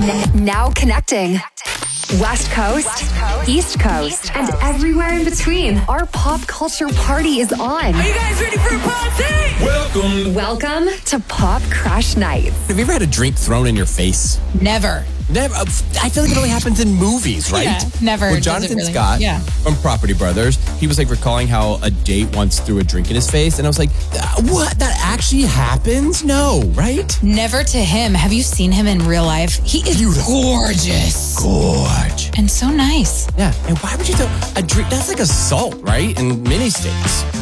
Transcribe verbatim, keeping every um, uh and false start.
N- now connecting. West Coast, West Coast East, Coast, East Coast, and everywhere in between. Our pop culture party is on. Are you guys ready for a party? Welcome. Welcome to Pop Crash Nights. Have you ever had a drink thrown in your face? Never. Never. I feel like it only happens in movies, right? Yeah, never. Well, does Jonathan it really. Scott Yeah. from Property Brothers, he was like recalling how a date once threw a drink in his face, and I was like, what? That actually happens? No, right? Never to him. Have you seen him in real life? He is Beautiful. gorgeous. Gorge. And so nice. Yeah, and why would you throw a drink? That's like assault, right? In many states.